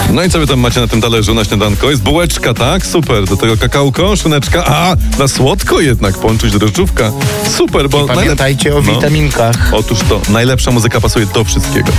No i co wy tam macie na tym talerzu na śniadanko? Jest bułeczka, tak? Super. Do tego kakałko, szyneczka. A, na słodko jednak połączyć drożdżówka. Super, bo... Pamiętajcie o witaminkach. Otóż to, najlepsza muzyka pasuje do wszystkiego.